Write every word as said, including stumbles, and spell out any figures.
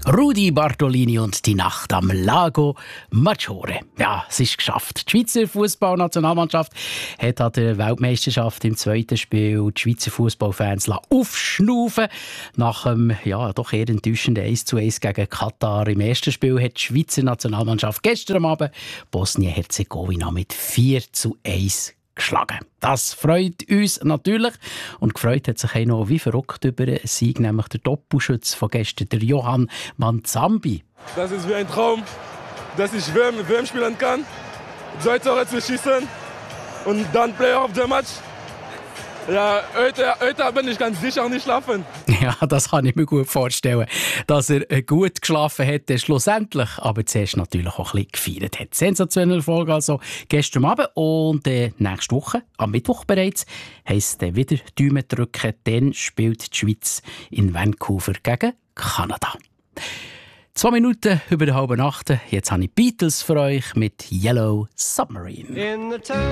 Rudi Bartolini und die Nacht am Lago Maggiore. Ja, es ist geschafft. Die Schweizer Fußballnationalmannschaft hat an der Weltmeisterschaft im zweiten Spiel die Schweizer Fußballfans aufschnaufen. Nach einem ja, doch eher enttäuschenden eins zu eins gegen Katar im ersten Spiel hat die Schweizer Nationalmannschaft gestern Abend Bosnien-Herzegowina mit vier zu eins geschlagen. Das freut uns natürlich. Und gefreut hat sich auch noch wie verrückt über einen Sieg, nämlich der Doppelschütze von gestern, der Johann Manzambi. Das ist wie ein Traum, dass ich mit wem spielen kann, zwei Tore zu schießen und dann Player of the Match. Ja, heute, heute bin ich ganz sicher nicht schlafen. Ja, das kann ich mir gut vorstellen, dass er gut geschlafen hat, schlussendlich, aber zuerst natürlich auch ein bisschen gefeiert hat. Sensationelle Folge also gestern Abend und äh, nächste Woche, am Mittwoch bereits, heisst äh, wieder Daumen drücken, dann spielt die Schweiz in Vancouver gegen Kanada. Zwei Minuten über die halbe Nacht, jetzt habe ich Beatles für euch mit Yellow Submarine.